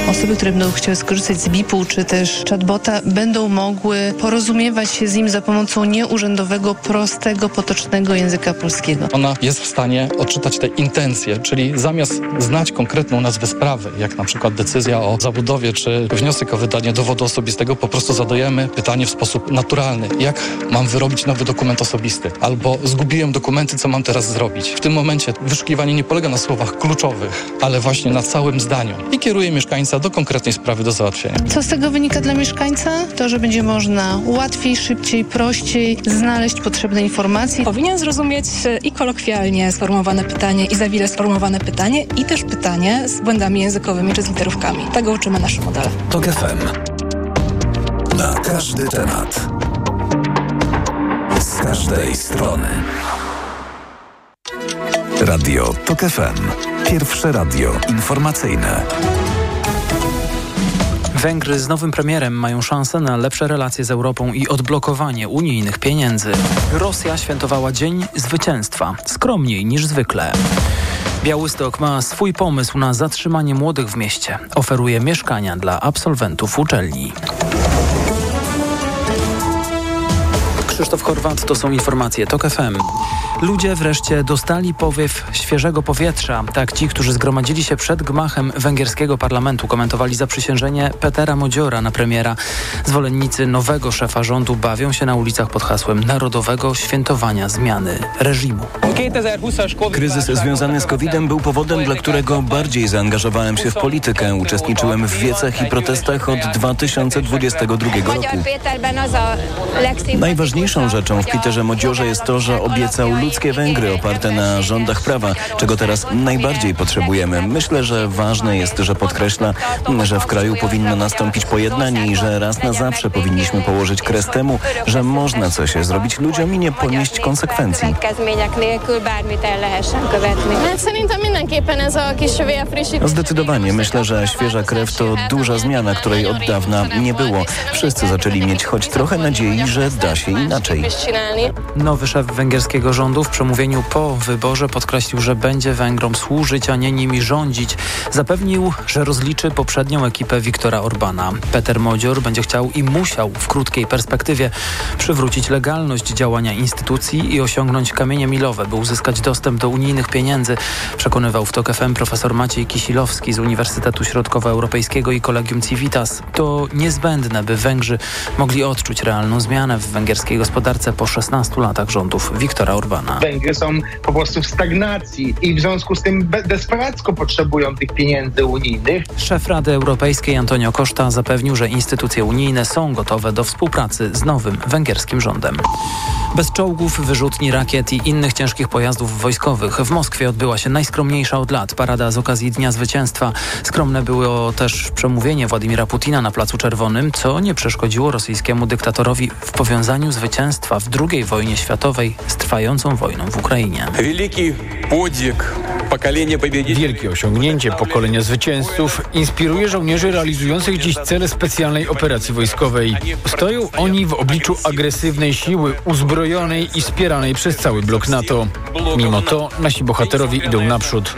Osoby, które będą chciały skorzystać z BIP-u czy też chatbota, będą mogły porozumiewać się z nim za pomocą nieurzędowego, prostego, potocznego języka polskiego. Ona jest w stanie odczytać te intencje, czyli zamiast znać konkretną nazwę sprawy, jak na przykład decyzja o zabudowie czy wniosek o wydanie dowodu osobistego, po prostu zadajemy pytanie w sposób naturalny. Jak mam wyrobić nowy dokument osobisty? Albo zgubiłem dokumenty, co mam teraz zrobić? W tym momencie wyszukiwanie nie polega na słowach kluczowych, ale właśnie na całym zdaniu i kieruje mieszkańca do konkretnej sprawy do załatwienia. Co z tego wynika dla mieszkańca? To, że będzie można łatwiej, szybciej, prościej znaleźć potrzebne informacje. Powinien zrozumieć i kolokwialnie sformułowane pytanie, i za wile sformułowane pytanie, i też pytanie z błędami językowymi czy z literówkami. Tego uczymy nasze modele. TOK FM. Na każdy temat. Z każdej strony. Radio TOK FM. Pierwsze radio informacyjne. Węgry z nowym premierem mają szansę na lepsze relacje z Europą i odblokowanie unijnych pieniędzy. Rosja świętowała Dzień Zwycięstwa, skromniej niż zwykle. Białystok ma swój pomysł na zatrzymanie młodych w mieście. Oferuje mieszkania dla absolwentów uczelni. Krzysztof Horwat, to są informacje TOK FM. Ludzie wreszcie dostali powiew świeżego powietrza. Tak ci, którzy zgromadzili się przed gmachem węgierskiego parlamentu, komentowali zaprzysiężenie Petera Modziora na premiera. Zwolennicy nowego szefa rządu bawią się na ulicach pod hasłem narodowego świętowania zmiany reżimu. Kryzys związany z COVID-em był powodem, dla którego bardziej zaangażowałem się w politykę. Uczestniczyłem w wiecach i protestach od 2022 roku. Najważniejszą rzeczą w Peterze Modziorze jest to, że obiecał ludzkie Węgry oparte na rządach prawa, czego teraz najbardziej potrzebujemy. Myślę, że ważne jest, że podkreśla, że w kraju powinno nastąpić pojednanie i że raz na zawsze powinniśmy położyć kres temu, że można coś zrobić ludziom i nie ponieść konsekwencji. Zdecydowanie. Myślę, że świeża krew to duża zmiana, której od dawna nie było. Wszyscy zaczęli mieć choć trochę nadziei, że da się inaczej. Nowy szef węgierskiego rządu w przemówieniu po wyborze podkreślił, że będzie Węgrom służyć, a nie nimi rządzić. Zapewnił, że rozliczy poprzednią ekipę Viktora Orbana. Peter Modzior będzie chciał i musiał w krótkiej perspektywie przywrócić legalność działania instytucji i osiągnąć kamienie milowe, by uzyskać dostęp do unijnych pieniędzy, przekonywał w TOK FM profesor Maciej Kisilowski z Uniwersytetu Środkowoeuropejskiego i Collegium Civitas. To niezbędne, by Węgrzy mogli odczuć realną zmianę w węgierskiej gospodarce po 16 latach rządów Viktora Orbana. Węgry są po prostu w stagnacji i w związku z tym desperacko potrzebują tych pieniędzy unijnych. Szef Rady Europejskiej Antonio Costa zapewnił, że instytucje unijne są gotowe do współpracy z nowym węgierskim rządem. Bez czołgów, wyrzutni, rakiet i innych ciężkich pojazdów wojskowych w Moskwie odbyła się najskromniejsza od lat parada z okazji Dnia Zwycięstwa. Skromne było też przemówienie Władimira Putina na Placu Czerwonym, co nie przeszkodziło rosyjskiemu dyktatorowi w powiązaniu zwycięstwa w II wojnie światowej z trwającą wojną w Ukrainie. Wielkie osiągnięcie pokolenia zwycięzców inspiruje żołnierzy realizujących dziś cele specjalnej operacji wojskowej. Stoją oni w obliczu agresywnej siły uzbrojonej i wspieranej przez cały blok NATO. Mimo to nasi bohaterowie idą naprzód.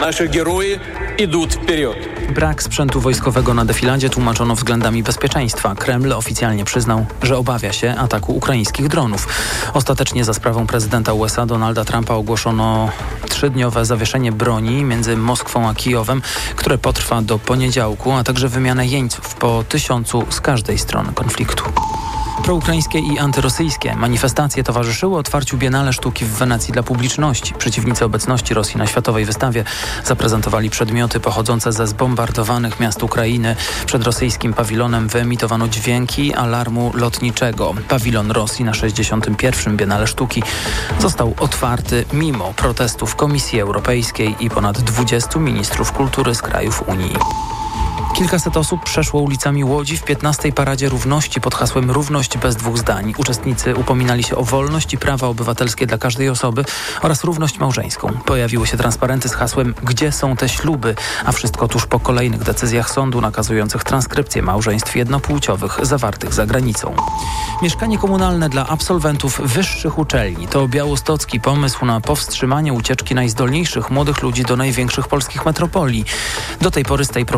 Brak sprzętu wojskowego na defiladzie tłumaczono względami bezpieczeństwa. Kreml oficjalnie przyznał, że obawia się ataku ukraińskich dronów. Ostatecznie za sprawą prezydenta USA Donalda Trumpa ogłoszono 3-dniowe zawieszenie broni między Moskwą a Kijowem, które potrwa do poniedziałku, a także wymianę jeńców po 1000 z każdej strony konfliktu. Proukraińskie i antyrosyjskie manifestacje towarzyszyły otwarciu Biennale Sztuki w Wenecji dla publiczności. Przeciwnicy obecności Rosji na światowej wystawie zaprezentowali przedmioty pochodzące ze zbombardowanych miast Ukrainy. Przed rosyjskim pawilonem wyemitowano dźwięki alarmu lotniczego. Pawilon Rosji na 61. Biennale Sztuki został otwarty mimo protestów Komisji Europejskiej i ponad 20 ministrów kultury z krajów Unii. Kilkaset osób przeszło ulicami Łodzi w 15. Paradzie Równości pod hasłem Równość bez dwóch zdań. Uczestnicy upominali się o wolność i prawa obywatelskie dla każdej osoby oraz równość małżeńską. Pojawiły się transparenty z hasłem Gdzie są te śluby? A wszystko tuż po kolejnych decyzjach sądu nakazujących transkrypcję małżeństw jednopłciowych zawartych za granicą. Mieszkanie komunalne dla absolwentów wyższych uczelni to białostocki pomysł na powstrzymanie ucieczki najzdolniejszych młodych ludzi do największych polskich metropolii. Do tej pory z tej propozycji skorzystali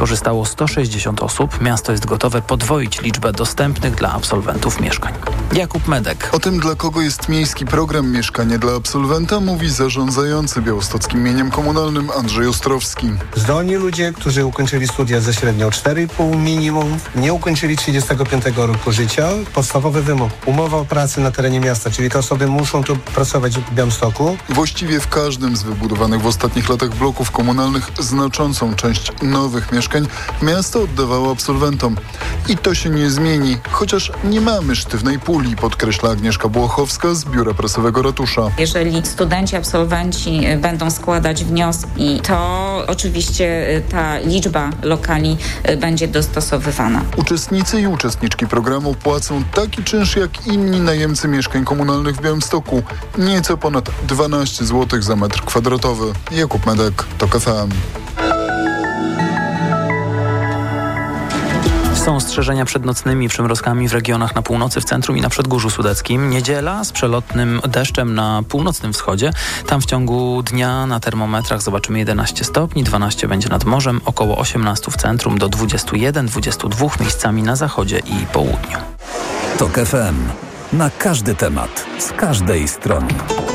skorzystało 160 osób. Miasto jest gotowe podwoić liczbę dostępnych dla absolwentów mieszkań. Jakub Medek. O tym, dla kogo jest miejski program Mieszkanie dla absolwenta, mówi zarządzający białostockim mieniem komunalnym Andrzej Ostrowski. Zdolni ludzie, którzy ukończyli studia ze średnią 4,5 minimum, nie ukończyli 35 roku życia. Podstawowy wymóg, umowa o pracy na terenie miasta, czyli te osoby muszą tu pracować w Białymstoku. Właściwie w każdym z wybudowanych w ostatnich latach bloków komunalnych znaczącą część nowych mieszkań miasto oddawało absolwentom. I to się nie zmieni, chociaż nie mamy sztywnej puli, podkreśla Agnieszka Błochowska z Biura Prasowego Ratusza. Jeżeli studenci, absolwenci będą składać wnioski, to oczywiście ta liczba lokali będzie dostosowywana. Uczestnicy i uczestniczki programu płacą taki czynsz jak inni najemcy mieszkań komunalnych w Białymstoku. Nieco ponad 12 zł za metr kwadratowy. Jakub Medek, TOK FM. Są ostrzeżenia przed nocnymi przymrozkami w regionach na północy, w centrum i na Przedgórzu Sudeckim. Niedziela z przelotnym deszczem na północnym wschodzie. Tam w ciągu dnia na termometrach zobaczymy 11 stopni, 12 będzie nad morzem, około 18 w centrum, do 21, 22 miejscami na zachodzie i południu. TOK FM. Na każdy temat, z każdej strony.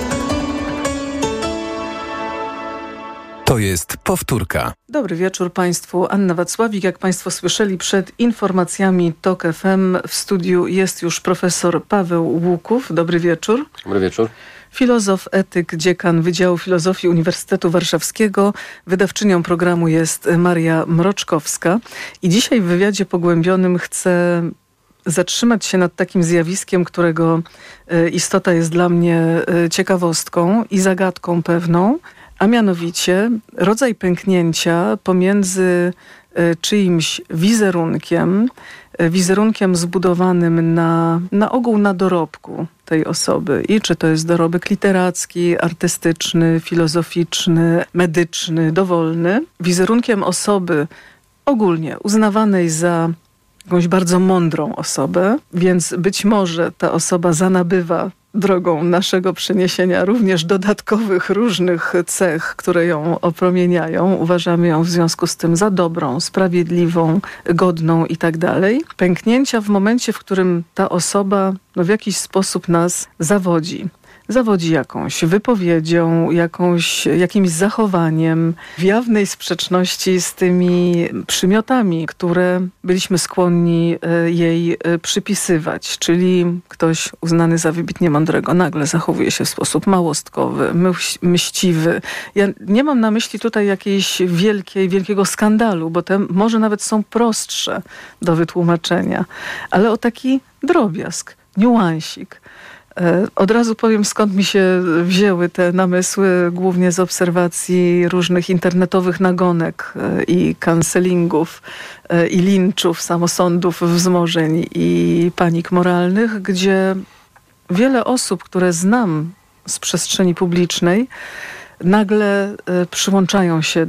To jest powtórka. Dobry wieczór Państwu. Anna Wacławik. Jak Państwo słyszeli, przed informacjami TOK FM w studiu jest już profesor Paweł Łuków. Dobry wieczór. Dobry wieczór. Filozof, etyk, dziekan Wydziału Filozofii Uniwersytetu Warszawskiego. Wydawczynią programu jest Maria Mroczkowska. I dzisiaj w wywiadzie pogłębionym chcę zatrzymać się nad takim zjawiskiem, którego istota jest dla mnie ciekawostką i zagadką pewną, a mianowicie rodzaj pęknięcia pomiędzy czyimś wizerunkiem zbudowanym na ogół na dorobku tej osoby. I czy to jest dorobek literacki, artystyczny, filozoficzny, medyczny, dowolny. Wizerunkiem osoby ogólnie uznawanej za jakąś bardzo mądrą osobę, więc być może ta osoba zanabywa drogą naszego przeniesienia również dodatkowych różnych cech, które ją opromieniają. Uważamy ją w związku z tym za dobrą, sprawiedliwą, godną i tak dalej. Pęknięcia w momencie, w którym ta osoba w jakiś sposób nas zawodzi. Zawodzi jakąś wypowiedzią, jakimś zachowaniem w jawnej sprzeczności z tymi przymiotami, które byliśmy skłonni jej przypisywać. Czyli ktoś uznany za wybitnie mądrego nagle zachowuje się w sposób małostkowy, mściwy. Ja nie mam na myśli tutaj jakiejś wielkiego skandalu, bo te może nawet są prostsze do wytłumaczenia, ale o taki drobiazg, niuansik. Od razu powiem, skąd mi się wzięły te namysły, głównie z obserwacji różnych internetowych nagonek i cancelingów, i linczów, samosądów, wzmożeń i panik moralnych, gdzie wiele osób, które znam z przestrzeni publicznej, nagle przyłączają się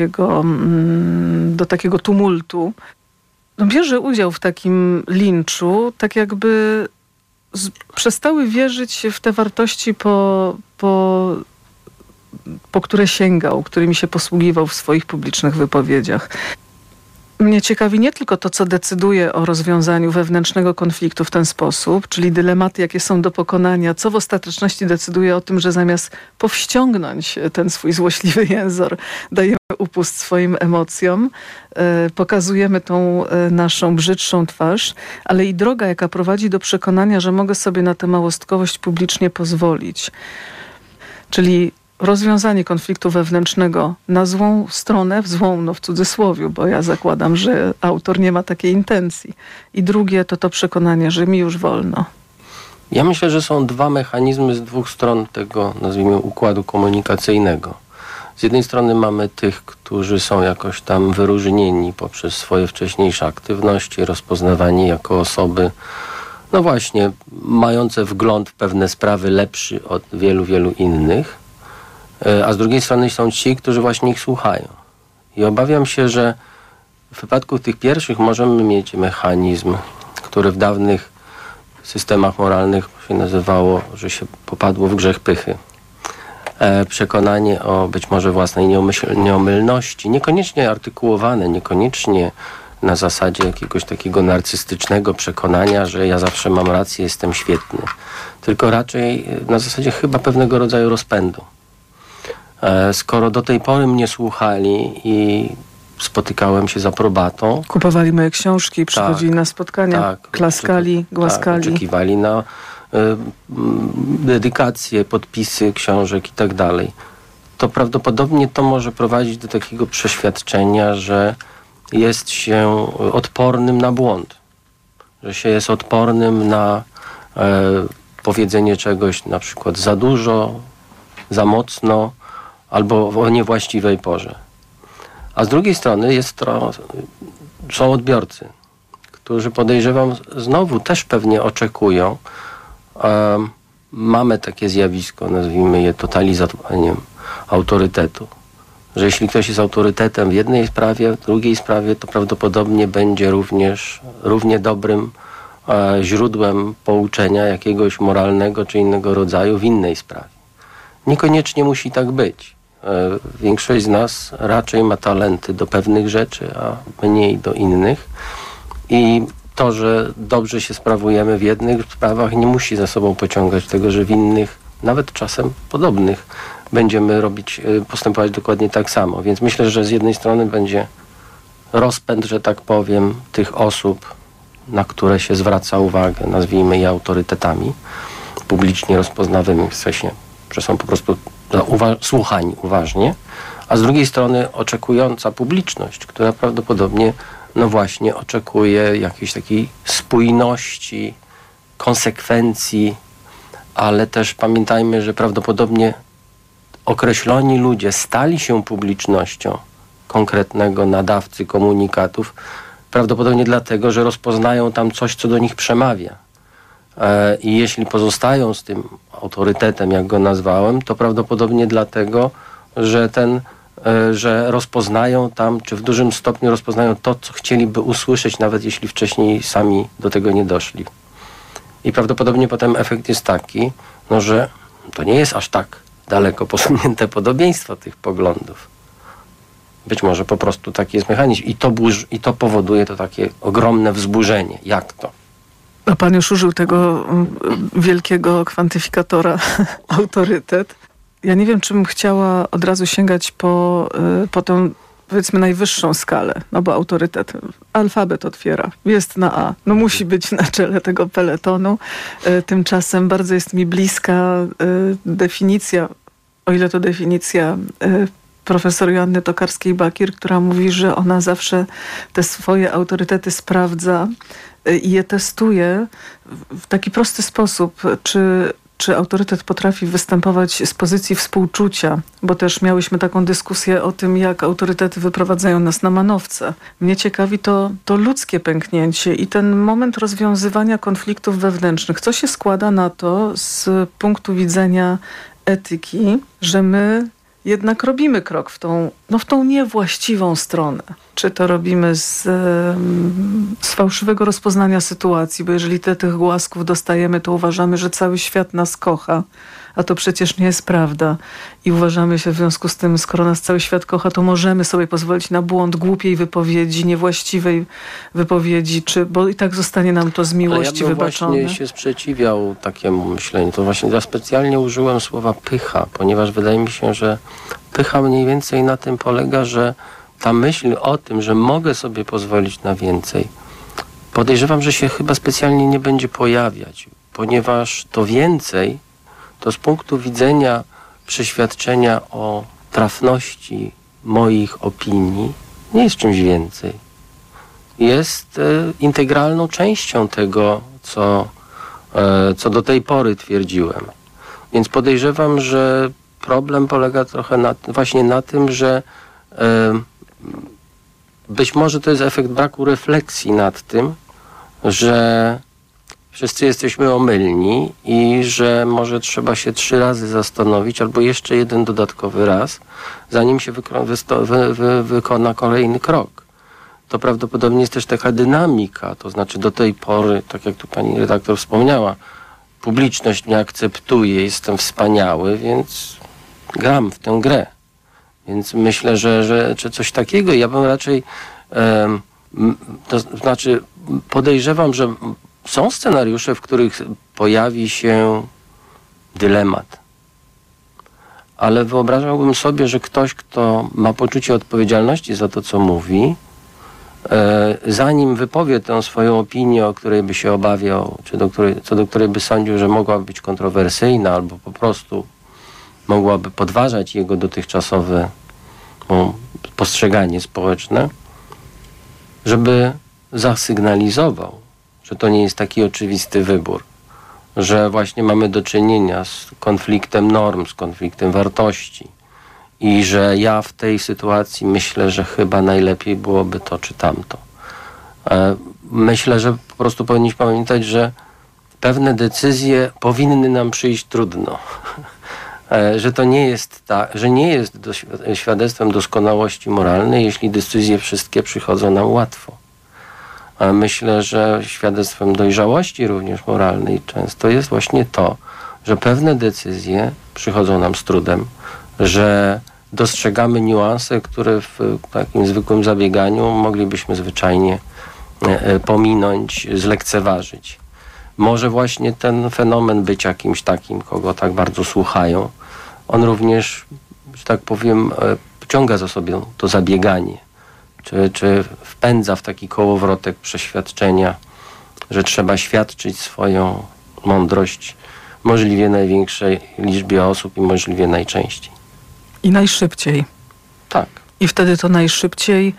do takiego tumultu. Bierze udział w takim linczu, tak jakby przestały wierzyć w te wartości, po które sięgał, którymi się posługiwał w swoich publicznych wypowiedziach. Mnie ciekawi nie tylko to, co decyduje o rozwiązaniu wewnętrznego konfliktu w ten sposób, czyli dylematy, jakie są do pokonania, co w ostateczności decyduje o tym, że zamiast powściągnąć ten swój złośliwy jęzor, dajemy upust swoim emocjom, pokazujemy tą naszą brzydszą twarz, ale i droga, jaka prowadzi do przekonania, że mogę sobie na tę małostkowość publicznie pozwolić. Czyli rozwiązanie konfliktu wewnętrznego na złą stronę, w cudzysłowiu, bo ja zakładam, że autor nie ma takiej intencji. I drugie to przekonanie, że mi już wolno. Ja myślę, że są dwa mechanizmy z dwóch stron tego, nazwijmy, układu komunikacyjnego. Z jednej strony mamy tych, którzy są jakoś tam wyróżnieni poprzez swoje wcześniejsze aktywności, rozpoznawani jako osoby, no właśnie, mające wgląd w pewne sprawy lepszy od wielu, wielu innych. A z drugiej strony są ci, którzy właśnie ich słuchają. I obawiam się, że w wypadku tych pierwszych możemy mieć mechanizm, który w dawnych systemach moralnych się nazywało, że się popadło w grzech pychy. przekonanie o być może własnej nieomylności, niekoniecznie artykułowane, niekoniecznie na zasadzie jakiegoś takiego narcystycznego przekonania, że ja zawsze mam rację, jestem świetny. Tylko raczej na zasadzie chyba pewnego rodzaju rozpędu. Skoro do tej pory mnie słuchali i spotykałem się z aprobatą. Kupowali moje książki, przychodzili na spotkania, klaskali, głaskali. Oczekiwali na dedykacje, podpisy książek i tak dalej. To prawdopodobnie to może prowadzić do takiego przeświadczenia, że jest się odpornym na błąd. Że się jest odpornym na powiedzenie czegoś na przykład za dużo, za mocno albo o niewłaściwej porze. A z drugiej strony są odbiorcy, którzy podejrzewam znowu też pewnie oczekują. Mamy takie zjawisko, nazwijmy je totalizowaniem autorytetu. Że jeśli ktoś jest autorytetem w jednej sprawie, w drugiej sprawie, to prawdopodobnie będzie również równie dobrym źródłem pouczenia jakiegoś moralnego czy innego rodzaju w innej sprawie. Niekoniecznie musi tak być. Większość z nas raczej ma talenty do pewnych rzeczy, a mniej do innych. I to, że dobrze się sprawujemy w jednych sprawach, nie musi za sobą pociągać tego, że w innych, nawet czasem podobnych, będziemy postępować dokładnie tak samo. Więc myślę, że z jednej strony będzie rozpęd, że tak powiem, tych osób, na które się zwraca uwagę, nazwijmy je autorytetami, publicznie rozpoznawanych w sensie, że są po prostu słuchani uważnie, a z drugiej strony oczekująca publiczność, która prawdopodobnie właśnie oczekuje jakiejś takiej spójności, konsekwencji, ale też pamiętajmy, że prawdopodobnie określoni ludzie stali się publicznością konkretnego nadawcy komunikatów, prawdopodobnie dlatego, że rozpoznają tam coś, co do nich przemawia. I jeśli pozostają z tym autorytetem, jak go nazwałem, to prawdopodobnie dlatego, że rozpoznają tam, czy w dużym stopniu rozpoznają to, co chcieliby usłyszeć, nawet jeśli wcześniej sami do tego nie doszli. I prawdopodobnie potem efekt jest taki, że to nie jest aż tak daleko posunięte podobieństwo tych poglądów. Być może po prostu taki jest mechanizm. I to powoduje to takie ogromne wzburzenie. Jak to? A pan już użył tego wielkiego kwantyfikatora autorytet. Ja nie wiem, czy bym chciała od razu sięgać po tę, powiedzmy, najwyższą skalę, bo autorytet, alfabet otwiera, jest na A, musi być na czele tego peletonu. Tymczasem bardzo jest mi bliska definicja, o ile to definicja profesor Joanny Tokarskiej-Bakir, która mówi, że ona zawsze te swoje autorytety sprawdza i je testuje w taki prosty sposób, czy autorytet potrafi występować z pozycji współczucia, bo też miałyśmy taką dyskusję o tym, jak autorytety wyprowadzają nas na manowce. Mnie ciekawi to ludzkie pęknięcie i ten moment rozwiązywania konfliktów wewnętrznych. Co się składa na to z punktu widzenia etyki, że my jednak robimy krok w tą niewłaściwą stronę. Czy to robimy z fałszywego rozpoznania sytuacji, bo jeżeli tych głasków dostajemy, to uważamy, że cały świat nas kocha, a to przecież nie jest prawda. I uważamy się w związku z tym, skoro nas cały świat kocha, to możemy sobie pozwolić na błąd głupiej wypowiedzi, niewłaściwej wypowiedzi, bo i tak zostanie nam to z miłości wybaczone. Ja bym właśnie się sprzeciwiał takiemu myśleniu. To właśnie ja specjalnie użyłem słowa pycha, ponieważ wydaje mi się, że pycha mniej więcej na tym polega, że ta myśl o tym, że mogę sobie pozwolić na więcej, podejrzewam, że się chyba specjalnie nie będzie pojawiać, ponieważ to więcej to z punktu widzenia przeświadczenia o trafności moich opinii nie jest czymś więcej. Jest integralną częścią tego, co do tej pory twierdziłem. Więc podejrzewam, że problem polega trochę właśnie na tym, że być może to jest efekt braku refleksji nad tym, że wszyscy jesteśmy omylni i że może trzeba się 3 razy zastanowić, albo jeszcze jeden dodatkowy raz, zanim się wykona kolejny krok. To prawdopodobnie jest też taka dynamika, to znaczy do tej pory, tak jak tu pani redaktor wspomniała, publiczność mnie akceptuje, jestem wspaniały, więc gram w tę grę. Więc myślę, że coś takiego, ja bym raczej, to znaczy podejrzewam, że są scenariusze, w których pojawi się dylemat. Ale wyobrażałbym sobie, że ktoś, kto ma poczucie odpowiedzialności za to, co mówi, zanim wypowie tę swoją opinię, o której by się obawiał, czy co do której by sądził, że mogłaby być kontrowersyjna, albo po prostu mogłaby podważać jego dotychczasowe postrzeganie społeczne, żeby zasygnalizował, że to nie jest taki oczywisty wybór, że właśnie mamy do czynienia z konfliktem norm, z konfliktem wartości i że ja w tej sytuacji myślę, że chyba najlepiej byłoby to czy tamto. Myślę, że po prostu powinniśmy pamiętać, że pewne decyzje powinny nam przyjść trudno. Że to nie jest że nie jest świadectwem doskonałości moralnej, jeśli decyzje wszystkie przychodzą nam łatwo. Myślę, że świadectwem dojrzałości również moralnej często jest właśnie to, że pewne decyzje przychodzą nam z trudem, że dostrzegamy niuanse, które w takim zwykłym zabieganiu moglibyśmy zwyczajnie pominąć, zlekceważyć. Może właśnie ten fenomen bycia kimś takim, kogo tak bardzo słuchają, on również, że tak powiem, pociąga za sobą to zabieganie. Czy wpędza w taki kołowrotek przeświadczenia, że trzeba świadczyć swoją mądrość możliwie największej liczbie osób i możliwie najczęściej. I najszybciej. Tak. I wtedy to najszybciej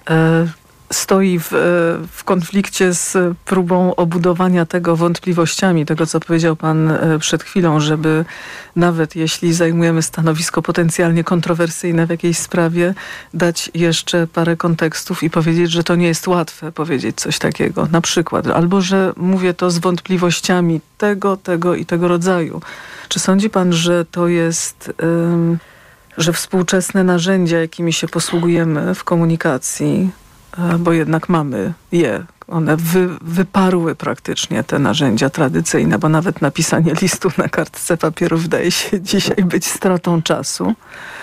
stoi w konflikcie z próbą obudowania tego wątpliwościami, tego co powiedział pan przed chwilą, żeby nawet jeśli zajmujemy stanowisko potencjalnie kontrowersyjne w jakiejś sprawie, dać jeszcze parę kontekstów i powiedzieć, że to nie jest łatwe powiedzieć coś takiego, na przykład, albo że mówię to z wątpliwościami tego i tego rodzaju. Czy sądzi pan, że to jest... że współczesne narzędzia, jakimi się posługujemy w komunikacji, bo jednak mamy je, one wyparły praktycznie te narzędzia tradycyjne, bo nawet napisanie listu na kartce papieru wydaje się dzisiaj być stratą czasu.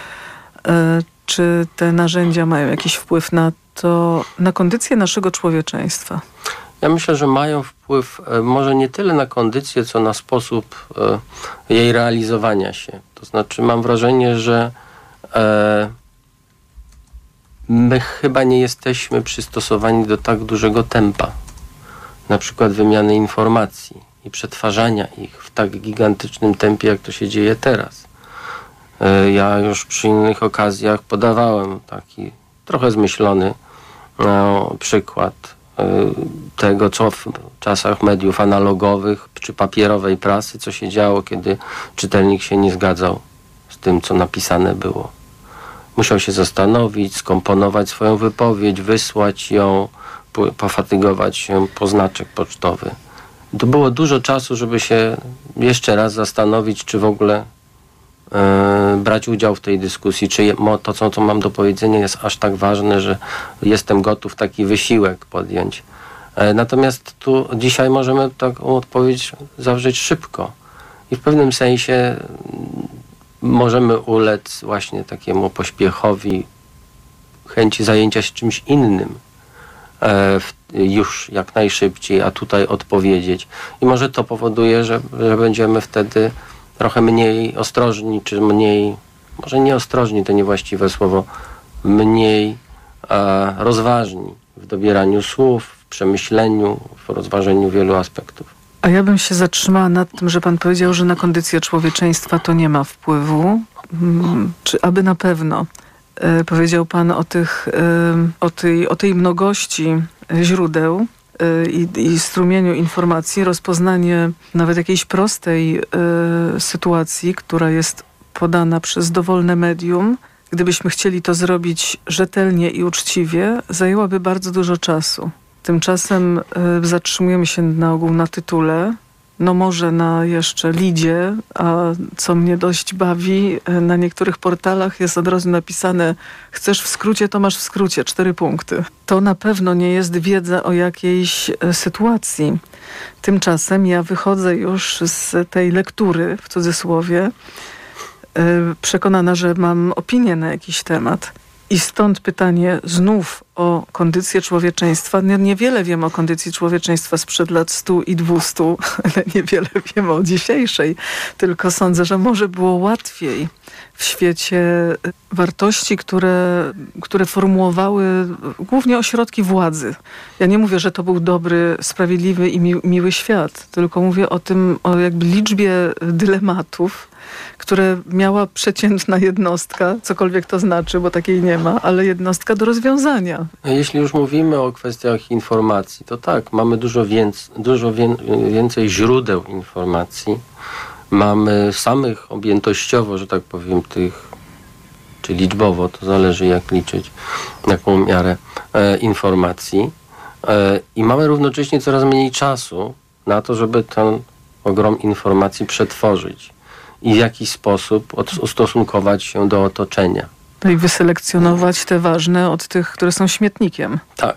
Czy te narzędzia mają jakiś wpływ na kondycję naszego człowieczeństwa? Ja myślę, że mają wpływ może nie tyle na kondycję, co na sposób jej realizowania się. To znaczy mam wrażenie, że my chyba nie jesteśmy przystosowani do tak dużego tempa, na przykład wymiany informacji i przetwarzania ich w tak gigantycznym tempie, jak to się dzieje teraz. Ja już przy innych okazjach podawałem taki trochę zmyślony przykład tego, co w czasach mediów analogowych czy papierowej prasy, co się działo, kiedy czytelnik się nie zgadzał z tym, co napisane było. Musiał się zastanowić, skomponować swoją wypowiedź, wysłać ją, pofatygować się po znaczek pocztowy. To było dużo czasu, żeby się jeszcze raz zastanowić, czy w ogóle brać udział w tej dyskusji, czy to, co mam do powiedzenia, jest aż tak ważne, że jestem gotów taki wysiłek podjąć. Natomiast tu dzisiaj możemy taką odpowiedź zawrzeć szybko i w pewnym sensie możemy ulec właśnie takiemu pośpiechowi, chęci zajęcia się czymś innym już jak najszybciej, a tutaj odpowiedzieć. I może to powoduje, że będziemy wtedy trochę mniej ostrożni, czy mniej, może nie ostrożni, to niewłaściwe słowo, mniej rozważni w dobieraniu słów, w przemyśleniu, w rozważeniu wielu aspektów. A ja bym się zatrzymała nad tym, że pan powiedział, że na kondycję człowieczeństwa to nie ma wpływu. Czy aby na pewno? Powiedział pan o tej mnogości źródeł i strumieniu informacji, rozpoznanie nawet jakiejś prostej sytuacji, która jest podana przez dowolne medium, gdybyśmy chcieli to zrobić rzetelnie i uczciwie, zajęłaby bardzo dużo czasu. Tymczasem zatrzymujemy się na ogół na tytule, no może na jeszcze lidzie, a co mnie dość bawi, na niektórych portalach jest od razu napisane: chcesz w skrócie, to masz w skrócie, 4 punkty. To na pewno nie jest wiedza o jakiejś sytuacji. Tymczasem ja wychodzę już z tej lektury, w cudzysłowie, przekonana, że mam opinię na jakiś temat. I stąd pytanie znów o kondycję człowieczeństwa. Niewiele wiem o kondycji człowieczeństwa sprzed lat 100 i 200, ale niewiele wiem o dzisiejszej. Tylko sądzę, że może było łatwiej w świecie wartości, które formułowały głównie ośrodki władzy. Ja nie mówię, że to był dobry, sprawiedliwy i miły świat, tylko mówię o jakby liczbie dylematów, które miała przeciętna jednostka, cokolwiek to znaczy, bo takiej nie ma, ale jednostka do rozwiązania. Jeśli już mówimy o kwestiach informacji, to tak, mamy dużo więcej źródeł informacji. Mamy samych objętościowo, że tak powiem, czy liczbowo, to zależy jak liczyć, jaką miarę informacji. I mamy równocześnie coraz mniej czasu na to, żeby ten ogrom informacji przetworzyć i w jakiś sposób ustosunkować się do otoczenia. No i wyselekcjonować te ważne od tych, które są śmietnikiem. Tak.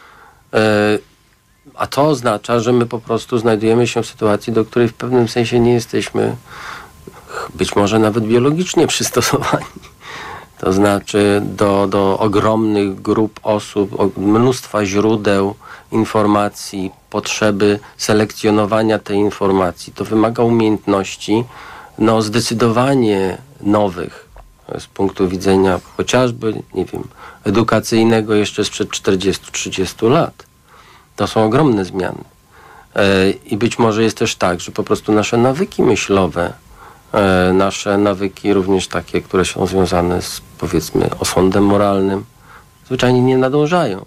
A to oznacza, że my po prostu znajdujemy się w sytuacji, do której w pewnym sensie nie jesteśmy być może nawet biologicznie przystosowani. To znaczy do ogromnych grup osób, mnóstwa źródeł informacji, potrzeby selekcjonowania tej informacji. To wymaga umiejętności zdecydowanie nowych z punktu widzenia chociażby, nie wiem, edukacyjnego jeszcze sprzed 40-30 lat. To są ogromne zmiany. I być może jest też tak, że po prostu nasze nawyki myślowe, nasze nawyki również takie, które są związane z, powiedzmy, osądem moralnym, zwyczajnie nie nadążają.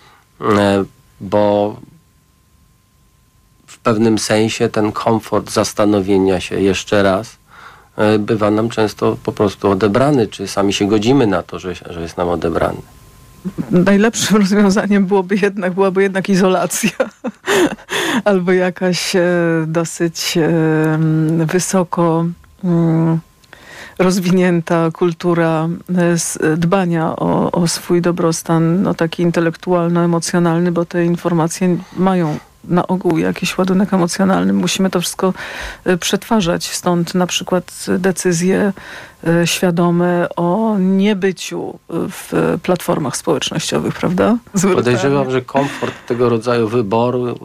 Bo w pewnym sensie ten komfort zastanowienia się jeszcze raz bywa nam często po prostu odebrany, czy sami się godzimy na to, że jest nam odebrany. Najlepszym rozwiązaniem byłaby jednak izolacja albo jakaś dosyć wysoko rozwinięta kultura dbania o swój dobrostan, taki intelektualno-emocjonalny, bo te informacje mają na ogół jakiś ładunek emocjonalny. Musimy to wszystko przetwarzać. Stąd na przykład decyzje świadome o niebyciu w platformach społecznościowych, prawda? Podejrzewam, że komfort tego rodzaju wyboru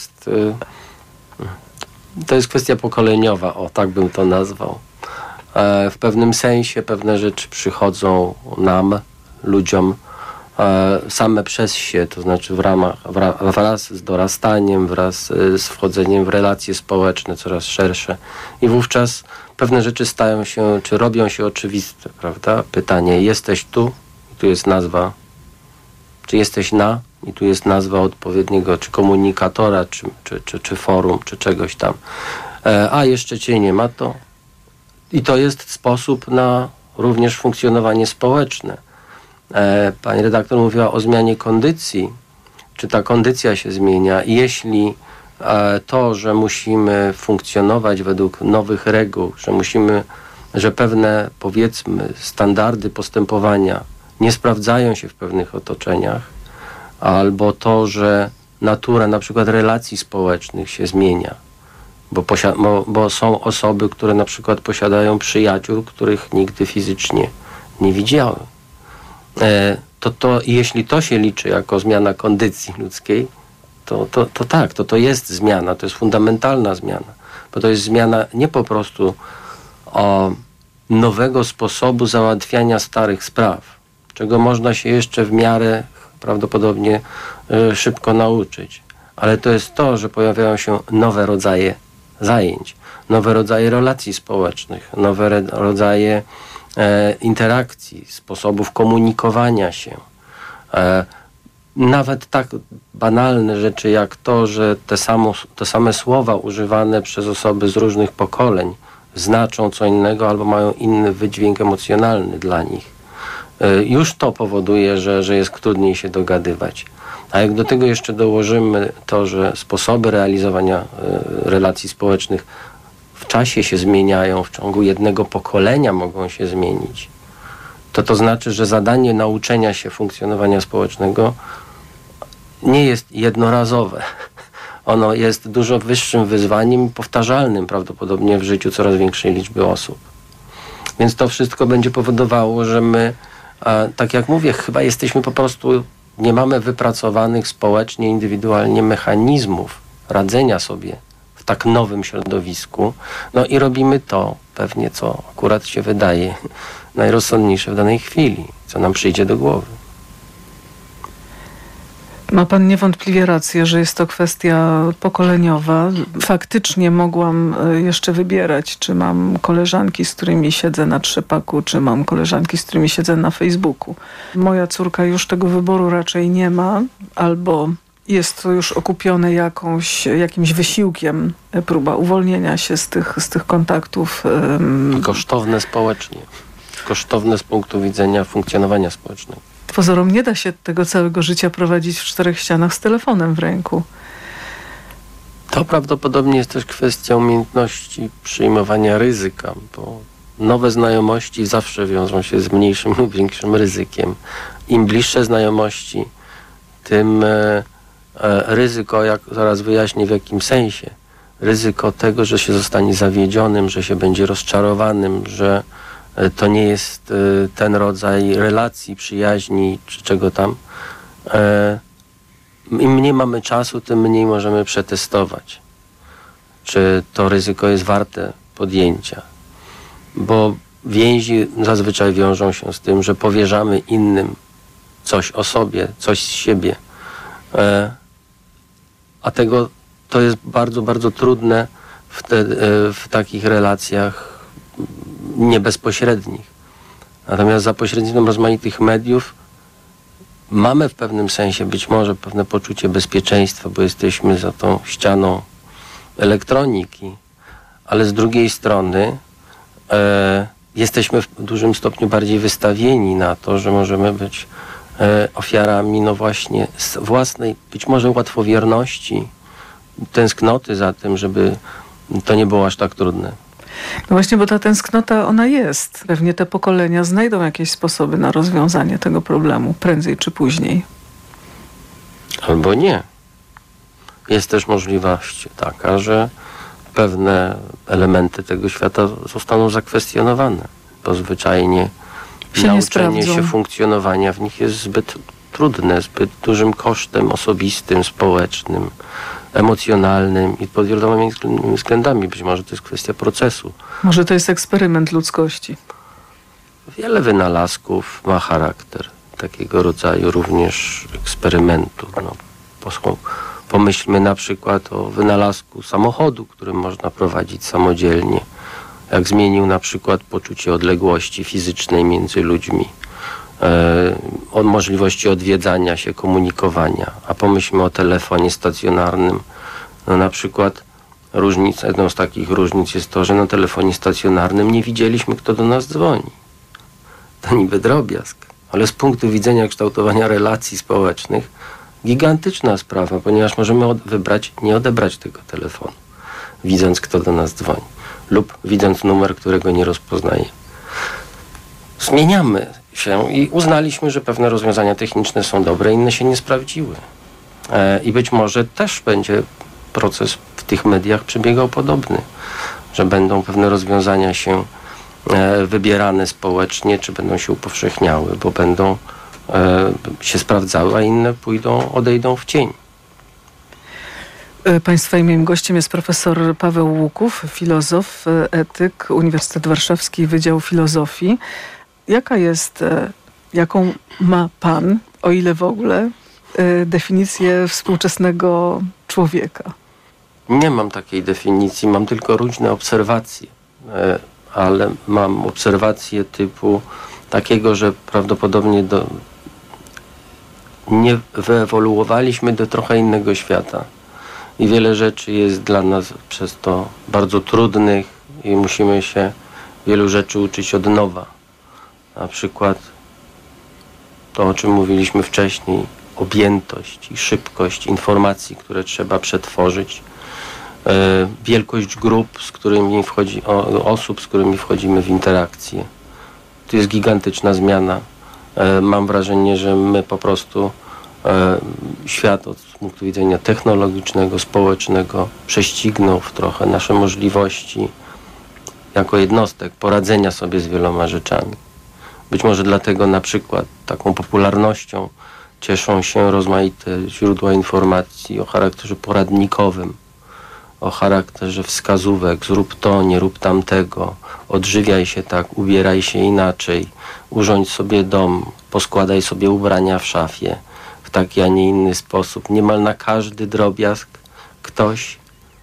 to jest kwestia pokoleniowa, tak bym to nazwał. W pewnym sensie pewne rzeczy przychodzą nam, ludziom, same przez się, to znaczy wraz z dorastaniem, wraz z wchodzeniem w relacje społeczne coraz szersze i wówczas pewne rzeczy stają się, czy robią się oczywiste, prawda? Pytanie, jesteś tu, i tu jest nazwa, czy jesteś i tu jest nazwa odpowiedniego, czy komunikatora, czy forum, czy czegoś tam. A jeszcze cię nie ma, to i to jest sposób na również funkcjonowanie społeczne. Pani redaktor mówiła o zmianie kondycji. Czy ta kondycja się zmienia? I jeśli to, że musimy funkcjonować według nowych reguł, że pewne, powiedzmy, standardy postępowania nie sprawdzają się w pewnych otoczeniach, albo to, że natura na przykład relacji społecznych się zmienia, bo są osoby, które na przykład posiadają przyjaciół, których nigdy fizycznie nie widziały. Jeśli to się liczy jako zmiana kondycji ludzkiej, to jest zmiana, to jest fundamentalna zmiana, bo to jest zmiana nie po prostu nowego sposobu załatwiania starych spraw, czego można się jeszcze w miarę prawdopodobnie szybko nauczyć, ale to jest to, że pojawiają się nowe rodzaje zajęć, nowe rodzaje relacji społecznych, nowe rodzaje interakcji, sposobów komunikowania się. Nawet tak banalne rzeczy jak to, że te same słowa używane przez osoby z różnych pokoleń znaczą co innego albo mają inny wydźwięk emocjonalny dla nich. Już to powoduje, że jest trudniej się dogadywać. A jak do tego jeszcze dołożymy to, że sposoby realizowania relacji społecznych w czasie się zmieniają, w ciągu jednego pokolenia mogą się zmienić, to znaczy, że zadanie nauczenia się funkcjonowania społecznego nie jest jednorazowe. Ono jest dużo wyższym wyzwaniem i powtarzalnym prawdopodobnie w życiu coraz większej liczby osób. Więc to wszystko będzie powodowało, że my, tak jak mówię, chyba jesteśmy po prostu, nie mamy wypracowanych społecznie, indywidualnie mechanizmów radzenia sobie w tak nowym środowisku. No i robimy to pewnie, co akurat się wydaje najrozsądniejsze w danej chwili, co nam przyjdzie do głowy. Ma pan niewątpliwie rację, że jest to kwestia pokoleniowa. Faktycznie mogłam jeszcze wybierać, czy mam koleżanki, z którymi siedzę na trzepaku, czy mam koleżanki, z którymi siedzę na Facebooku. Moja córka już tego wyboru raczej nie ma, albo jest to już okupione jakimś wysiłkiem, próba uwolnienia się z tych kontaktów. Kosztowne społecznie. Kosztowne z punktu widzenia funkcjonowania społecznego. Pozorom nie da się tego całego życia prowadzić w 4 ścianach z telefonem w ręku. To prawdopodobnie jest też kwestia umiejętności przyjmowania ryzyka, bo nowe znajomości zawsze wiążą się z mniejszym lub większym ryzykiem. Im bliższe znajomości, tym ryzyko, jak zaraz wyjaśnię w jakim sensie, ryzyko tego, że się zostanie zawiedzionym, że się będzie rozczarowanym, że to nie jest ten rodzaj relacji, przyjaźni czy czego tam. Im mniej mamy czasu, tym mniej możemy przetestować, czy to ryzyko jest warte podjęcia. Bo więzi zazwyczaj wiążą się z tym, że powierzamy innym coś o sobie, coś z siebie. A to jest bardzo, bardzo trudne w takich relacjach niebezpośrednich. Natomiast za pośrednictwem rozmaitych mediów mamy w pewnym sensie być może pewne poczucie bezpieczeństwa, bo jesteśmy za tą ścianą elektroniki, ale z drugiej strony jesteśmy w dużym stopniu bardziej wystawieni na to, że możemy być ofiarami no właśnie własnej być może łatwowierności, tęsknoty za tym, żeby to nie było aż tak trudne. No właśnie, bo ta tęsknota, ona jest. Pewnie te pokolenia znajdą jakieś sposoby na rozwiązanie tego problemu, prędzej czy później. Albo nie. Jest też możliwość taka, że pewne elementy tego świata zostaną zakwestionowane, bo zwyczajnie nauczenie się funkcjonowania w nich jest zbyt trudne, zbyt dużym kosztem osobistym, społecznym, emocjonalnym i pod wieloma względami. Być może to jest kwestia procesu. Może to jest eksperyment ludzkości. Wiele wynalazków ma charakter takiego rodzaju również eksperymentu. Pomyślmy na przykład o wynalazku samochodu, którym można prowadzić samodzielnie. Jak zmienił na przykład poczucie odległości fizycznej między ludźmi. O możliwości odwiedzania się, komunikowania. A pomyślmy o telefonie stacjonarnym. No na przykład jedną z takich różnic jest to, że na telefonie stacjonarnym nie widzieliśmy, kto do nas dzwoni. To niby drobiazg, ale z punktu widzenia kształtowania relacji społecznych gigantyczna sprawa, ponieważ możemy wybrać, nie odebrać tego telefonu, widząc, kto do nas dzwoni, lub widząc numer, którego nie rozpoznaje. Zmieniamy się i uznaliśmy, że pewne rozwiązania techniczne są dobre, inne się nie sprawdziły. I być może też będzie proces w tych mediach przebiegał podobny, że będą pewne rozwiązania się wybierane społecznie, czy będą się upowszechniały, bo będą się sprawdzały, a inne odejdą w cień. Państwa i moim gościem jest profesor Paweł Łuków, filozof, etyk, Uniwersytet Warszawski, Wydział Filozofii. Jaką ma pan, o ile w ogóle, definicję współczesnego człowieka? Nie mam takiej definicji, mam tylko różne obserwacje, ale mam obserwacje typu takiego, że prawdopodobnie nie wyewoluowaliśmy do trochę innego świata i wiele rzeczy jest dla nas przez to bardzo trudnych i musimy się wielu rzeczy uczyć od nowa. Na przykład to, o czym mówiliśmy wcześniej, objętość i szybkość informacji, które trzeba przetworzyć, wielkość grup, osób, z którymi wchodzimy w interakcję. To jest gigantyczna zmiana. Mam wrażenie, że my po prostu świat od punktu widzenia technologicznego, społecznego prześcignął w trochę nasze możliwości. jako jednostek poradzenia sobie z wieloma rzeczami. Być może dlatego na przykład taką popularnością cieszą się rozmaite źródła informacji o charakterze poradnikowym, o charakterze wskazówek, zrób to, nie rób tamtego, odżywiaj się tak, ubieraj się inaczej, urządź sobie dom, poskładaj sobie ubrania w szafie w taki, a nie inny sposób. Niemal na każdy drobiazg ktoś...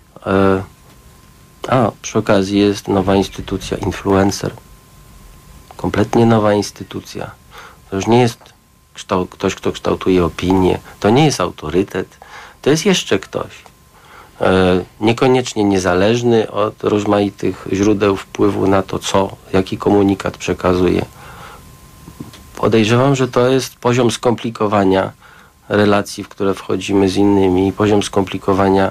przy okazji jest nowa instytucja, influencer. Kompletnie nowa instytucja. To już nie jest ktoś, kto kształtuje opinię. To nie jest autorytet. To jest jeszcze ktoś. Niekoniecznie niezależny od rozmaitych źródeł wpływu na to, jaki komunikat przekazuje. Podejrzewam, że to jest poziom skomplikowania relacji, w które wchodzimy z innymi, poziom skomplikowania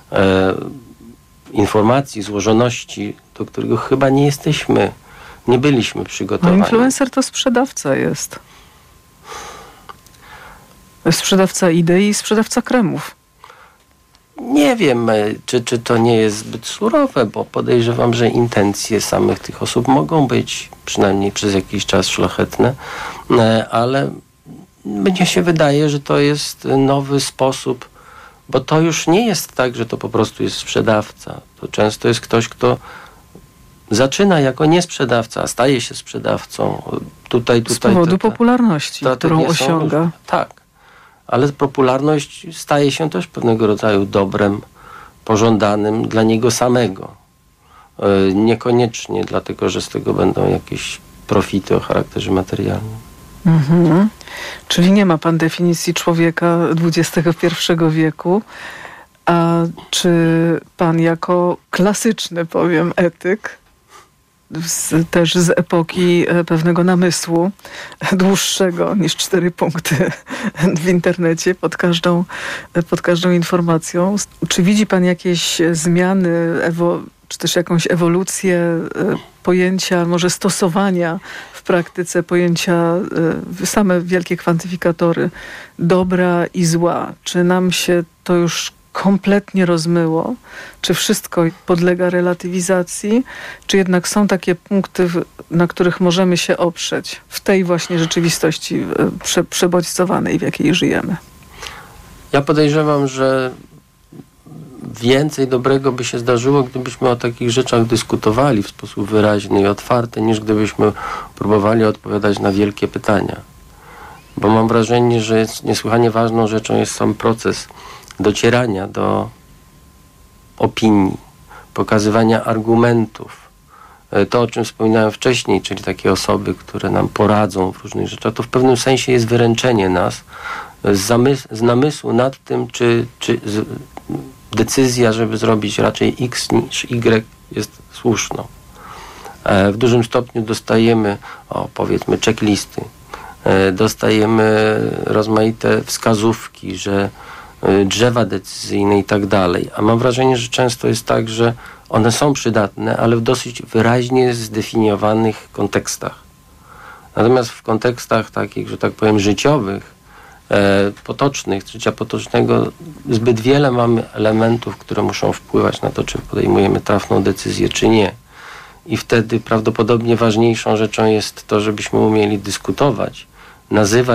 informacji, złożoności, do którego chyba nie byliśmy przygotowani. No, influencer to sprzedawca jest. Sprzedawca idei i sprzedawca kremów. Nie wiem, czy to nie jest zbyt surowe, bo podejrzewam, że intencje samych tych osób mogą być przynajmniej przez jakiś czas szlachetne, ale mnie się wydaje, że to jest nowy sposób, bo to już nie jest tak, że to po prostu jest sprzedawca. To często jest ktoś, kto zaczyna jako niesprzedawca, a staje się sprzedawcą. Z powodu popularności, którą osiąga. Tak. Ale popularność staje się też pewnego rodzaju dobrem pożądanym dla niego samego. Niekoniecznie dlatego, że z tego będą jakieś profity o charakterze materialnym. Mhm. Czyli nie ma pan definicji człowieka XXI wieku. A czy pan jako klasyczny, etyk, też z epoki pewnego namysłu, dłuższego niż 4 punkty w internecie pod każdą informacją. Czy widzi pan jakieś zmiany, czy też jakąś ewolucję pojęcia, może stosowania w praktyce pojęcia, same wielkie kwantyfikatory dobra i zła? Czy nam się to już kompletnie rozmyło? Czy wszystko podlega relatywizacji? Czy jednak są takie punkty, na których możemy się oprzeć w tej właśnie rzeczywistości przebodźcowanej, w jakiej żyjemy? Ja podejrzewam, że więcej dobrego by się zdarzyło, gdybyśmy o takich rzeczach dyskutowali w sposób wyraźny i otwarty, niż gdybyśmy próbowali odpowiadać na wielkie pytania. Bo mam wrażenie, że niesłychanie ważną rzeczą jest sam proces docierania do opinii, pokazywania argumentów. To, o czym wspominałem wcześniej, czyli takie osoby, które nam poradzą w różnych rzeczach, to w pewnym sensie jest wyręczenie nas z namysłu nad tym, czy decyzja, żeby zrobić raczej X niż Y jest słuszną. W dużym stopniu dostajemy, powiedzmy, checklisty, dostajemy rozmaite wskazówki, że drzewa decyzyjne i tak dalej. A mam wrażenie, że często jest tak, że one są przydatne, ale w dosyć wyraźnie zdefiniowanych kontekstach. Natomiast w kontekstach takich, że tak powiem, życiowych, potocznych, życia potocznego, zbyt wiele mamy elementów, które muszą wpływać na to, czy podejmujemy trafną decyzję, czy nie. I wtedy prawdopodobnie ważniejszą rzeczą jest to, żebyśmy umieli dyskutować, nazywać